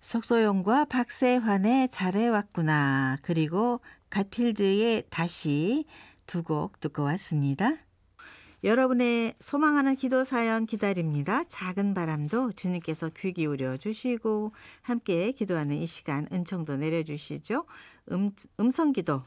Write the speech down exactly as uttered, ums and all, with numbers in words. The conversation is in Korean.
석소영과 박세환의 잘해왔구나. 그리고 갓필드의 다시 두 곡 듣고 왔습니다. 여러분의 소망하는 기도 사연 기다립니다. 작은 바람도 주님께서 귀 기울여 주시고 함께 기도하는 이 시간 은총도 내려주시죠. 음, 음성기도